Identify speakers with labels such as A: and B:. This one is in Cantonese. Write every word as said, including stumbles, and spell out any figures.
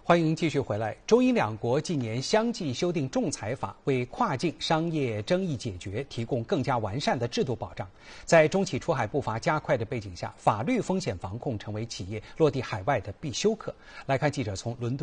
A: 欢迎继续回来。中英两国近年相继修订仲裁法，为跨境商业争议解决提供更加完善的制度保障。在中企出海步伐加快的背景下，法律风险防控成为企业落地海外的必修课。来看记者从伦敦